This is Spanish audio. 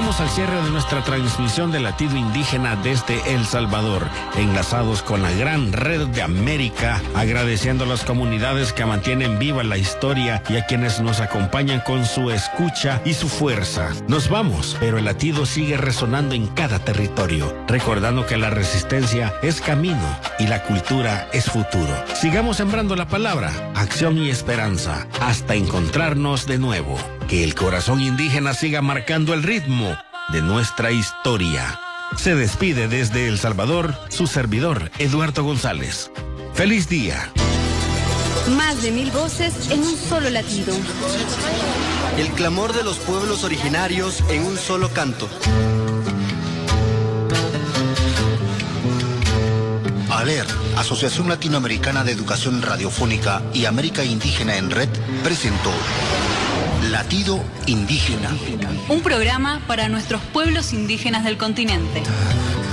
Llegamos al cierre de nuestra transmisión de Latido Indígena desde El Salvador, enlazados con la gran red de América, agradeciendo a las comunidades que mantienen viva la historia y a quienes nos acompañan con su escucha y su fuerza. Nos vamos, pero el latido sigue resonando en cada territorio, recordando que la resistencia es camino y la cultura es futuro. Sigamos sembrando la palabra, acción y esperanza, hasta encontrarnos de nuevo. Que el corazón indígena siga marcando el ritmo de nuestra historia. Se despide desde El Salvador su servidor, Eduardo González. ¡Feliz día! Más de 1000 voces en un solo latido. El clamor de los pueblos originarios en un solo canto. ALER, Asociación Latinoamericana de Educación Radiofónica y América Indígena en Red, presentó Latido Indígena. Un programa para nuestros pueblos indígenas del continente.